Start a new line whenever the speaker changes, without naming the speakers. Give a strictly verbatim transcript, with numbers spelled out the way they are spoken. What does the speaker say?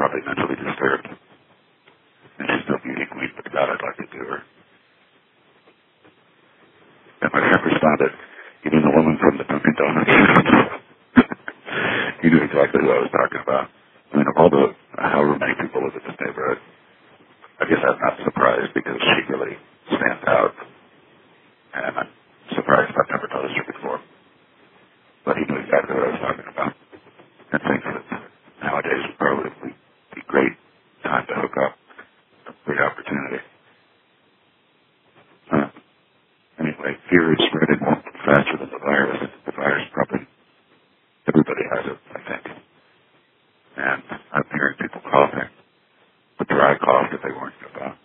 probably mentally disturbed. And she's no beauty queen, but God, I'd like to do her. And my friend responded, you mean the woman from the Dunkin' Donuts? He knew exactly who I was talking about. I mean, of all the, however many people live in this neighborhood, I guess I'm not surprised because she really stands out. And I'm surprised I've never noticed her before. But he knew exactly what I was talking about. And thinks that nowadays would probably be a great time to hook up. A great opportunity. Uh, anyway, fear is spreading more faster than the virus. The virus probably, everybody has it, I think. And I'm hearing people coughing, the dry cough that they warned you about.